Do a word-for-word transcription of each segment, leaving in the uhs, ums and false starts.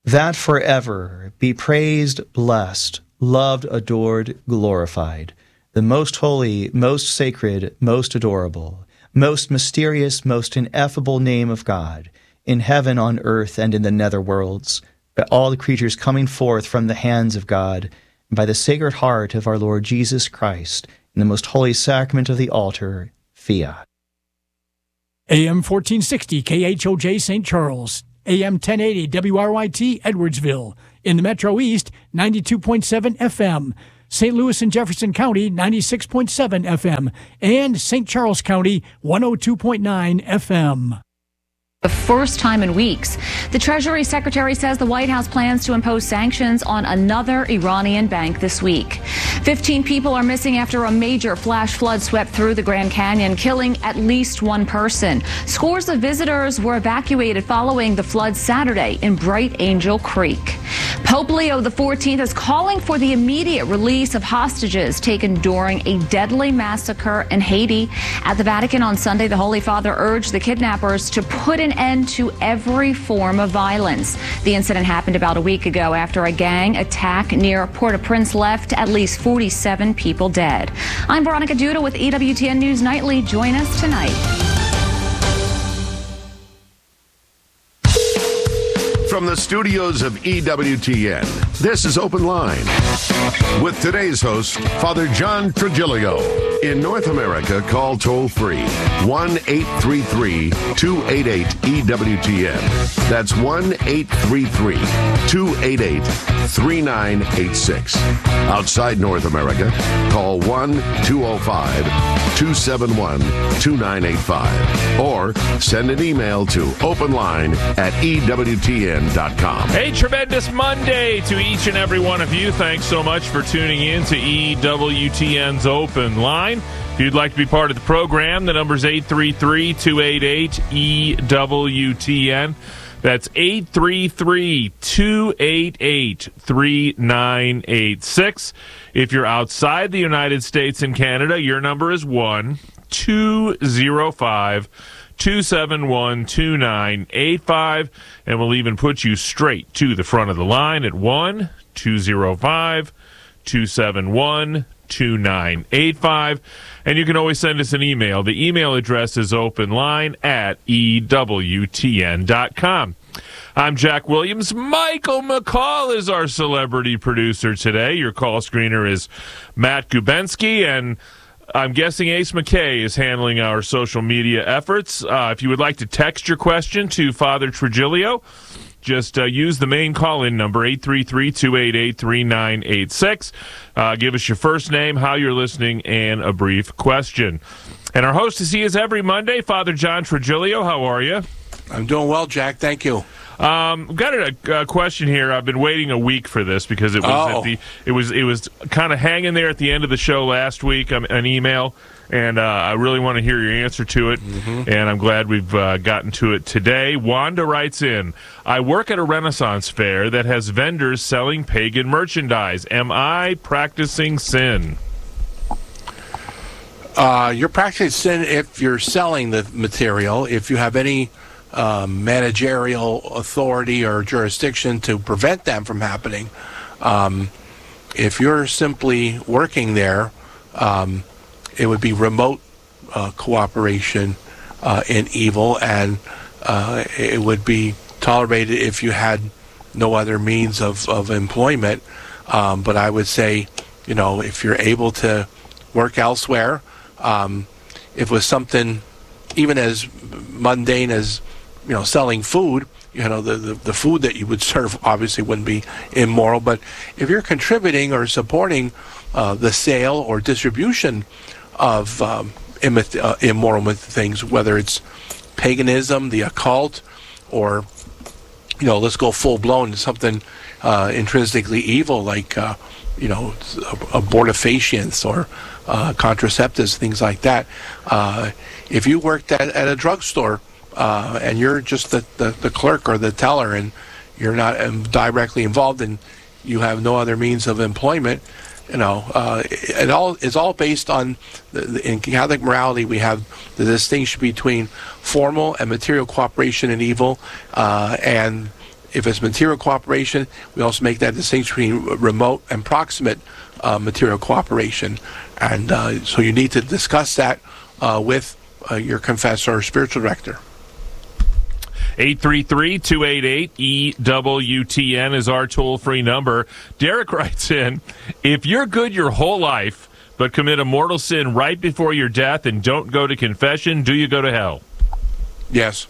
that forever be praised, blessed, loved, adored, glorified, the most holy, most sacred, most adorable, most mysterious, most ineffable name of God, in heaven, on earth, and in the nether worlds, by all the creatures coming forth from the hands of God, and by the Sacred Heart of our Lord Jesus Christ, in the most holy sacrament of the altar, fiat. A M fourteen sixty K H O J Saint Charles, A M ten eighty W R Y T Edwardsville, in the Metro East, ninety-two point seven F M, Saint Louis and Jefferson County, ninety-six point seven F M, and Saint Charles County, one oh two point nine F M. The first time in weeks. The Treasury Secretary says the White House plans to impose sanctions on another Iranian bank this week. Fifteen people are missing after a major flash flood swept through the Grand Canyon, killing at least one person. Scores of visitors were evacuated following the flood Saturday in Bright Angel Creek. Pope Leo the fourteenth is calling for the immediate release of hostages taken during a deadly massacre in Haiti. At the Vatican on Sunday, the Holy Father urged the kidnappers to put an end to every form of violence. The incident happened about a week ago after a gang attack near Port-au-Prince left at least forty-seven people dead. I'm Veronica Duda with E W T N News Nightly. Join us tonight. From the studios of E W T N, this is Open Line with today's host, Father John Trigilio. In North America, call toll-free one eight three three, two eight eight, E W T N. That's one eight three three, two eight eight, three nine eight six. Outside North America, call one two oh five, two seven one, two nine eight five or send an email to openline at E W T N dot com. Hey, tremendous Monday to each and every one of you. Thanks so much for tuning in to E W T N's Open Line. If you'd like to be part of the program, the number's eight three three, two eight eight, E W T N. That's eight three three, two eight eight, three nine eight six. If you're outside the United States and Canada, your number is one two oh five, two seven one, two nine eight five, and we'll even put you straight to the front of the line at one two oh five, two seven one, two nine eight five. And you can always send us an email. The email address is openline at E W T N dot com. I'm Jack Williams. Michael McCall is our celebrity producer today. Your call screener is Matt Gubensky, and I'm guessing Ace McKay is handling our social media efforts. Uh, if you would like to text your question to Father Trigilio, just uh, use the main call-in number, eight three three, two eight eight, three nine eight six. Uh, give us your first name, how you're listening, and a brief question. And our host is he is every Monday, Father John Trigilio. How are you? I'm doing well, Jack. Thank you. Um, got a, a question here. I've been waiting a week for this because it was oh. at the it was it was kind of hanging there at the end of the show last week. Um, an email, and uh, I really want to hear your answer to it. Mm-hmm. And I'm glad we've uh, gotten to it today. Wanda writes in: I work at a Renaissance fair that has vendors selling pagan merchandise. Am I practicing sin? Uh, you're practicing sin if you're selling the material. If you have any Um, managerial authority or jurisdiction to prevent them from happening. Um, if you're simply working there, um, it would be remote uh, cooperation uh, in evil, and uh, it would be tolerated if you had no other means of, of employment. Um, but I would say, you know, if you're able to work elsewhere, um, if it was something even as mundane as, you know, selling food, you know, the, the, the food that you would serve obviously wouldn't be immoral. But if you're contributing or supporting uh, the sale or distribution of um, Im- uh, immoral things, whether it's paganism, the occult, or, you know, let's go full-blown, something uh, intrinsically evil like, uh, you know, abortifacients or uh, contraceptives, things like that. Uh, if you worked at, at a drugstore, Uh, and you're just the, the, the clerk or the teller, and you're not um, directly involved, and you have no other means of employment, you know, uh, it, it all is all based on, the, the, in Catholic morality, we have the distinction between formal and material cooperation in evil, uh, and if it's material cooperation, we also make that distinction between remote and proximate uh, material cooperation. And uh, so you need to discuss that uh, with uh, your confessor or spiritual director. eight three three, two eight eight, E W T N is our toll-free number. Derek writes in, if you're good your whole life but commit a mortal sin right before your death and don't go to confession, do you go to hell? Yes.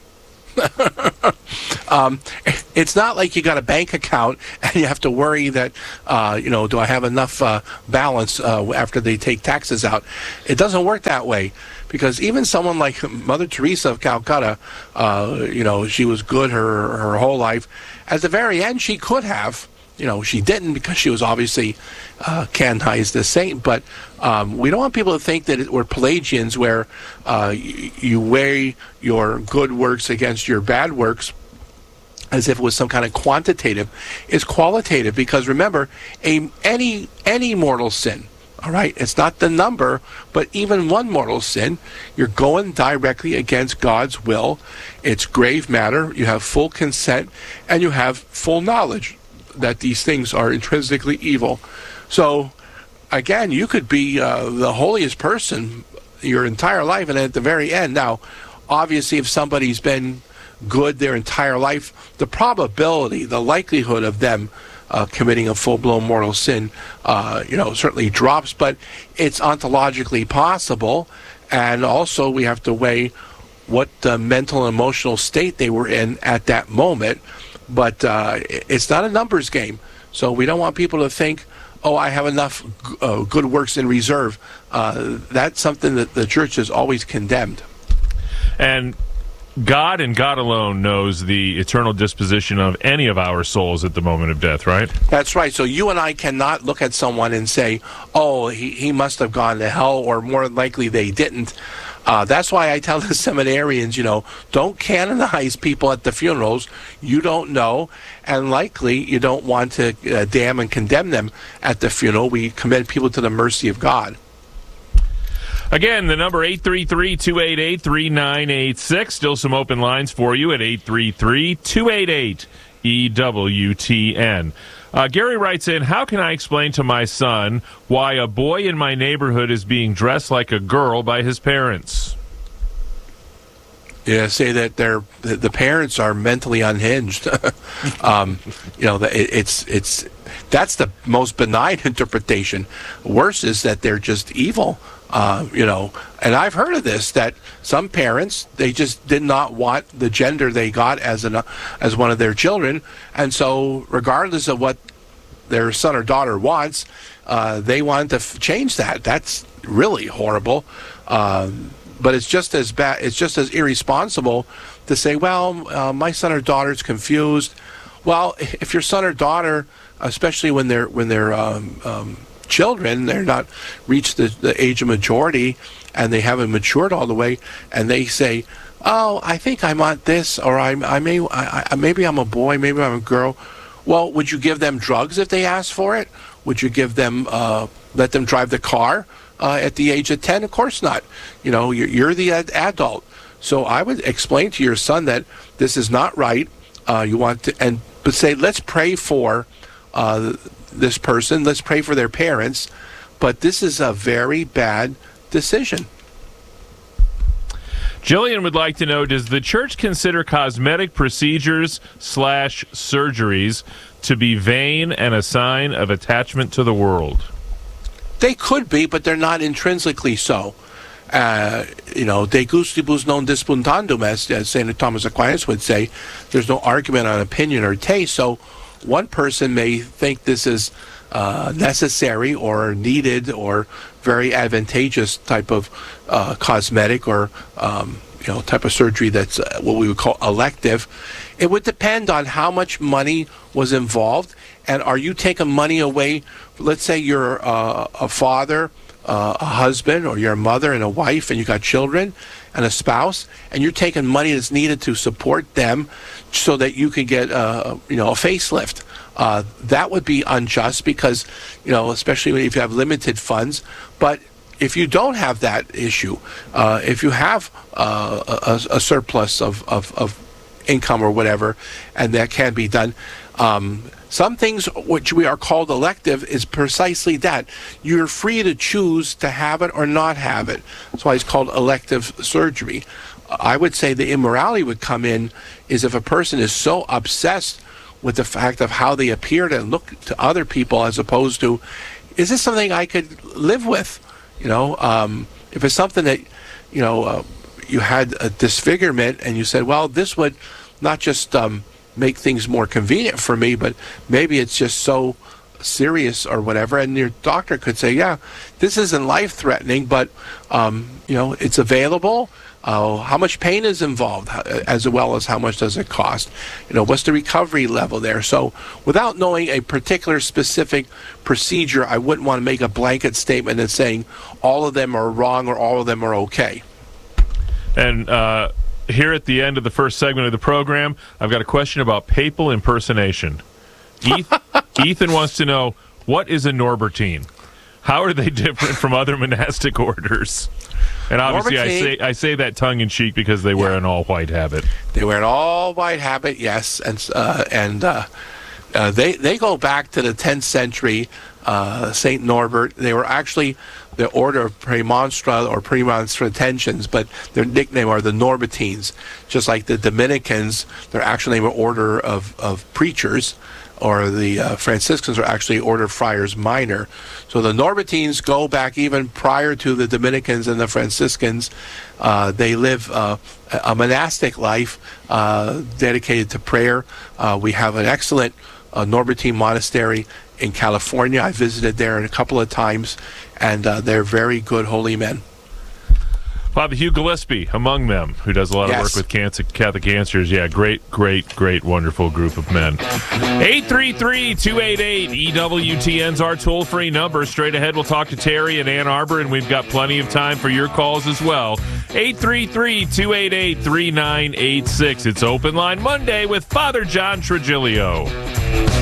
um, it's not like you got a bank account and you have to worry that, uh, you know, do I have enough uh, balance uh, after they take taxes out? It doesn't work that way, because even someone like Mother Teresa of Calcutta, uh, you know, she was good her, her whole life. At the very end, she could have. You know, she didn't, because she was obviously uh, canonized as saint. But um, we don't want people to think that it, we're Pelagians, where uh, you, you weigh your good works against your bad works as if it was some kind of quantitative. It's qualitative, because remember, a, any any mortal sin, all right, it's not the number, but even one mortal sin, you're going directly against God's will. It's grave matter. You have full consent, and you have full knowledge that these things are intrinsically evil. So, again, you could be uh, the holiest person your entire life, and at the very end, now, obviously, if somebody's been good their entire life, the probability, the likelihood of them uh, committing a full-blown mortal sin, uh, you know, certainly drops, but it's ontologically possible. And also, we have to weigh what uh, mental and emotional state they were in at that moment. But uh, it's not a numbers game. So we don't want people to think, oh, I have enough uh, good works in reserve. Uh, that's something that the church has always condemned. And God and God alone knows the eternal disposition of any of our souls at the moment of death, right? That's right. So you and I cannot look at someone and say, oh, he, he must have gone to hell, or more likely they didn't. Uh, that's why I tell the seminarians, you know, don't canonize people at the funerals. You don't know, and likely you don't want to uh, damn and condemn them at the funeral. We commend people to the mercy of God. Again, the number eight three three, two eight eight, three nine eight six. Still some open lines for you at eight three three, two eight eight, E W T N. Uh, Gary writes in, how can I explain to my son why a boy in my neighborhood is being dressed like a girl by his parents? Yeah, say that they're the, the parents are mentally unhinged. um, you know, it, it's it's that's the most benign interpretation. Worse is that they're just evil. Uh, you know, and I've heard of this, that some parents, they just did not want the gender they got as an as one of their children, and so regardless of what their son or daughter wants, uh, they want to f- change that. That's really horrible. Um, but it's just as bad. It's just as irresponsible to say, well, uh, my son or daughter's confused. Well, if your son or daughter, especially when they're when they're um, um, children, they're not reached the, the age of majority, and they haven't matured all the way, and they say, oh, I think I want this, or I, I may, I, I, maybe I'm a boy, maybe I'm a girl. Well, would you give them drugs if they ask for it? Would you give them, uh, let them drive the car uh, at the age of ten? Of course not. You know, you're, you're the ad- adult. So I would explain to your son that this is not right. Uh, you want to, and but say, let's pray for uh, this person. Let's pray for their parents. But this is a very bad decision. Jillian would like to know, does the church consider cosmetic procedures slash surgeries to be vain and a sign of attachment to the world? They could be, but they're not intrinsically so. Uh, you know, de gustibus non disputandum, as, as Saint Thomas Aquinas would say. There's no argument on opinion or taste. So one person may think this is uh, necessary or needed or very advantageous type of uh, cosmetic or um, you know type of surgery that's uh, what we would call elective. It would depend on how much money was involved, and are you taking money away? Let's say you're uh, a father, uh, a husband, or you're a mother and a wife, and you got children and a spouse, and you're taking money that's needed to support them so that you can get uh, you know a facelift. Uh, that would be unjust because, you know, especially if you have limited funds. But if you don't have that issue, uh, if you have uh, a, a surplus of, of, of income or whatever, and that can be done. Um, some things which we are called elective is precisely that. You're free to choose to have it or not have it. That's why it's called elective surgery. I would say the immorality would come in is if a person is so obsessed with the fact of how they appear and look to other people, as opposed to, is this something I could live with? You know, um, if it's something that, you know, uh, you had a disfigurement and you said, well, this would not just um, make things more convenient for me, but maybe it's just so serious or whatever, and your doctor could say, yeah, this isn't life-threatening, but, um, you know, it's available. Uh, how much pain is involved, as well as how much does it cost? You know, what's the recovery level there? So without knowing a particular specific procedure, I wouldn't want to make a blanket statement and saying all of them are wrong or all of them are okay. And uh, here at the end of the first segment of the program, I've got a question about papal impersonation. Ethan wants to know, what is a Norbertine? How are they different from other monastic orders? And obviously, I say I say that tongue in cheek because they wear yeah. an all white habit. They wear an all white habit, yes, and uh, and uh, uh, they they go back to the tenth century. Uh, Saint Norbert. They were actually the order of Premonstrate or Premonstratensians, but their nickname are the Norbertines. Just like the Dominicans, they're actually an order of of preachers. Or the uh, Franciscans are actually order of friars minor. So the Norbertines go back even prior to the Dominicans and the Franciscans. Uh, they live uh, a monastic life uh, dedicated to prayer. Uh, we have an excellent uh, Norbertine monastery in California. I visited there a couple of times, and uh, they're very good holy men. Father Hugh Gillespie, among them, who does a lot yes. of work with cancer, Catholic Cancers. Yeah, great, great, great, wonderful group of men. eight three three, two eight eight, E W T N's our toll-free number. Straight ahead, we'll talk to Terry in Ann Arbor, and we've got plenty of time for your calls as well. eight three three, two eight eight, three nine eight six. It's Open Line Monday with Father John Trigilio.